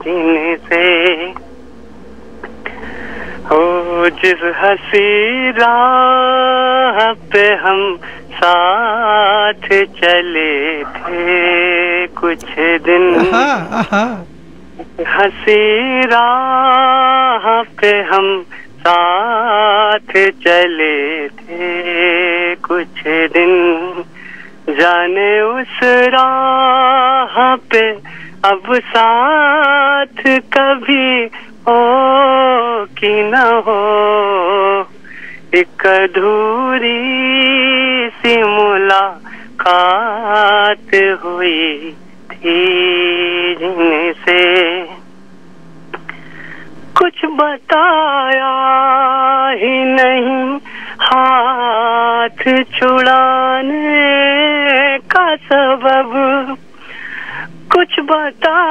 जिनसे ओ जिस हंसी राह पे हम साथ चले थे कुछ दिन, हंसी राह पे हम साथ चले थे कुछ दिन, जाने उस राह पे अब साथ कभी हो कि न हो, एक अधूरी सी मुलाकात हुई थी जिनसे, कुछ बताया ही नहीं हाथ छुड़ाने का सबब, कुछ बता